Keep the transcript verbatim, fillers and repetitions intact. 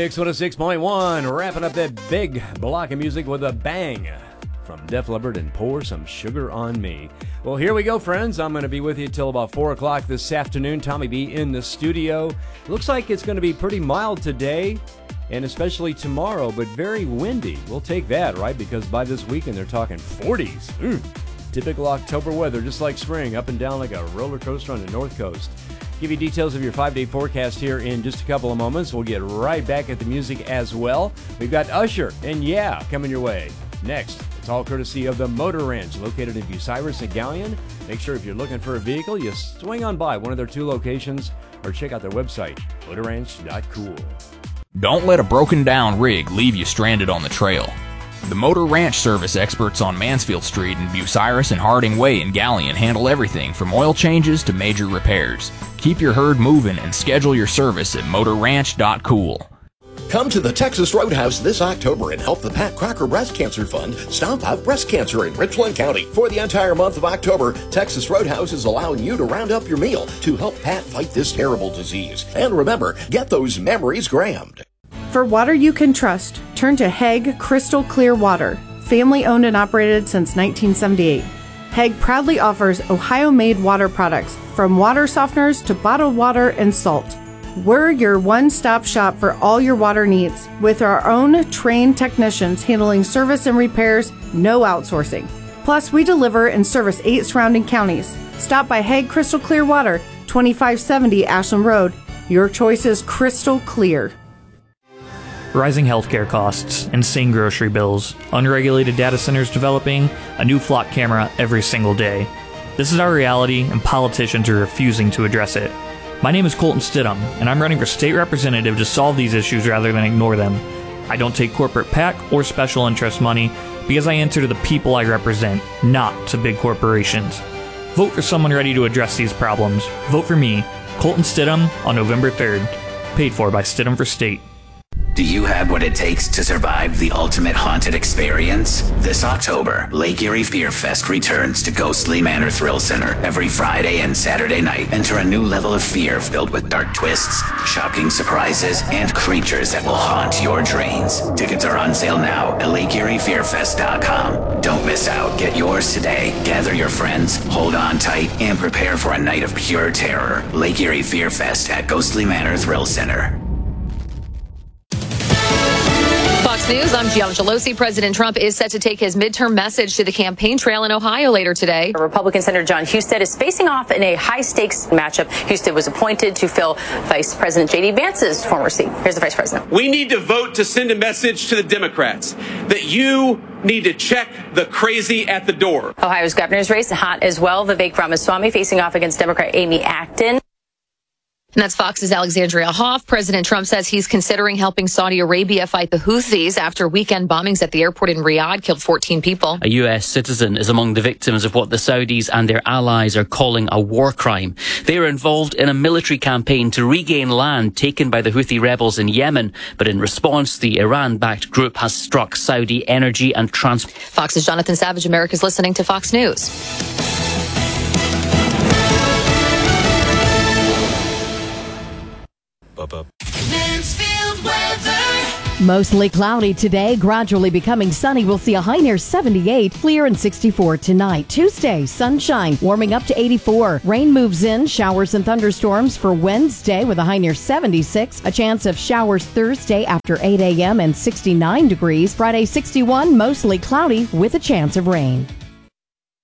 Mix one oh six point one, wrapping up that big block of music with a bang from Def Leppard and Pour Some Sugar on Me. Well, here we go, friends. I'm going to be with you till about four o'clock this afternoon. Tommy B in the studio. Looks like it's going to be pretty mild today, and especially tomorrow, but very windy. We'll take that, right? Because by this weekend, they're talking forties. Mm. Typical October weather, just like spring, up and down like a roller coaster on the North Coast. Give you details of your five-day forecast here in just a couple of moments. We'll get right back at the music as well. We've got Usher and Yeah coming your way. Next, it's all courtesy of the Motor Ranch, located in Bucyrus and Galleon. Make sure if you're looking for a vehicle, you swing on by one of their two locations or check out their website, motor ranch dot cool. Don't let a broken down rig leave you stranded on the trail. The Motor Ranch service experts on Mansfield Street and Bucyrus and Harding Way in Galleon handle everything from oil changes to major repairs. Keep your herd moving and schedule your service at motor ranch dot cool. Come to the Texas Roadhouse this October and help the Pat Crocker Breast Cancer Fund stomp out breast cancer in Richland County. For the entire month of October, Texas Roadhouse is allowing you to round up your meal to help Pat fight this terrible disease. And remember, get those memories grammed. For water you can trust, turn to Hague Crystal Clear Water, family owned and operated since nineteen seventy-eight. Hague proudly offers Ohio-made water products, from water softeners to bottled water and salt. We're your one-stop shop for all your water needs, with our own trained technicians handling service and repairs, no outsourcing. Plus, we deliver and service eight surrounding counties. Stop by Hague Crystal Clear Water, twenty-five seventy Ashland Road. Your choice is crystal clear. Rising healthcare costs, insane grocery bills, unregulated data centers developing, a new flock camera every single day. This is our reality, and politicians are refusing to address it. My name is Colton Stidham, and I'm running for state representative to solve these issues rather than ignore them. I don't take corporate PAC or special interest money because I answer to the people I represent, not to big corporations. Vote for someone ready to address these problems. Vote for me, Colton Stidham, on November third. Paid for by Stidham for State. Do you have what it takes to survive the ultimate haunted experience? This October, Lake Erie Fear Fest returns to Ghostly Manor Thrill Center every Friday and Saturday night. Enter a new level of fear filled with dark twists, shocking surprises, and creatures that will haunt your dreams. Tickets are on sale now at lake erie fear fest dot com. Don't miss out. Get yours today. Gather your friends, hold on tight, and prepare for a night of pure terror. Lake Erie Fear Fest at Ghostly Manor Thrill Center. Fox News, I'm Gianna Gelosi. President Trump is set to take his midterm message to the campaign trail in Ohio later today. Republican Senator John Husted is facing off in a high-stakes matchup. Husted was appointed to fill Vice President J D Vance's former seat. Here's the Vice President. We need to vote to send a message to the Democrats that you need to check the crazy at the door. Ohio's governor's race hot as well. Vivek Ramaswamy facing off against Democrat Amy Acton. And that's Fox's Alexandria Hoff. President Trump says he's considering helping Saudi Arabia fight the Houthis after weekend bombings at the airport in Riyadh killed fourteen people. A U S citizen is among the victims of what the Saudis and their allies are calling a war crime. They are involved in a military campaign to regain land taken by the Houthi rebels in Yemen. But in response, the Iran-backed group has struck Saudi energy and transport. Fox's Jonathan Savage. America's listening to Fox News. Mansfield weather. Mostly cloudy today, gradually becoming sunny. We'll see a high near seventy-eight, clear and sixty-four tonight. Tuesday, sunshine, warming up to eighty-four. Rain moves in, showers and thunderstorms for Wednesday with a high near seventy-six. A chance of showers Thursday after eight a.m. and sixty-nine degrees. Friday, sixty-one, mostly cloudy with a chance of rain.